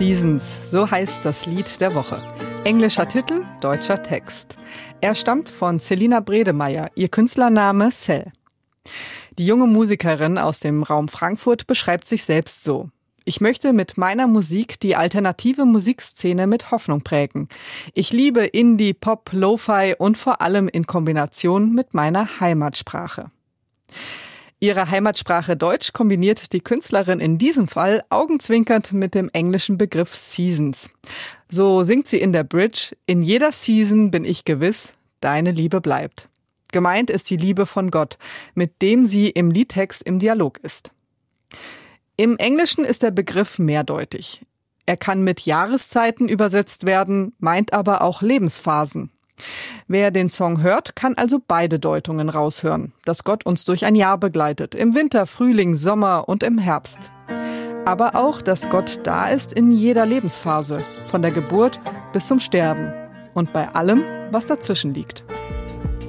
Seasons, so heißt das Lied der Woche. Englischer Titel, deutscher Text. Er stammt von Selina Bredemeier, ihr Künstlername Cell. Die junge Musikerin aus dem Raum Frankfurt beschreibt sich selbst so: Ich möchte mit meiner Musik die alternative Musikszene mit Hoffnung prägen. Ich liebe Indie, Pop, Lo-Fi und vor allem in Kombination mit meiner Heimatsprache. Ihre Heimatsprache Deutsch kombiniert die Künstlerin in diesem Fall augenzwinkernd mit dem englischen Begriff Seasons. So singt sie in der Bridge: In jeder Season bin ich gewiss, deine Liebe bleibt. Gemeint ist die Liebe von Gott, mit dem sie im Liedtext im Dialog ist. Im Englischen ist der Begriff mehrdeutig. Er kann mit Jahreszeiten übersetzt werden, meint aber auch Lebensphasen. Wer den Song hört, kann also beide Deutungen raushören, dass Gott uns durch ein Jahr begleitet, im Winter, Frühling, Sommer und im Herbst. Aber auch, dass Gott da ist in jeder Lebensphase, von der Geburt bis zum Sterben und bei allem, was dazwischen liegt.